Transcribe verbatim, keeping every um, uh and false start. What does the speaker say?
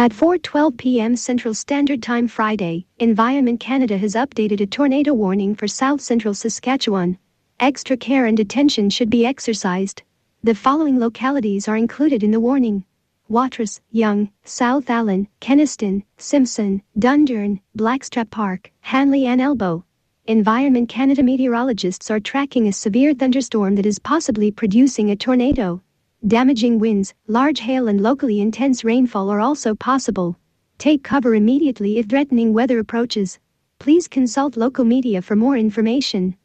At four twelve p m Central Standard Time Friday, Environment Canada has updated a tornado warning for South Central Saskatchewan. Extra care and attention should be exercised. The following localities are included in the warning: Watrous, Young, South Allen, Kenaston, Simpson, Dundurn, Blackstrap Park, Hanley and Elbow. Environment Canada meteorologists are tracking a severe thunderstorm that is possibly producing a tornado. Damaging winds, large hail and locally intense rainfall are also possible. Take cover immediately if threatening weather approaches. Please consult local media for more information.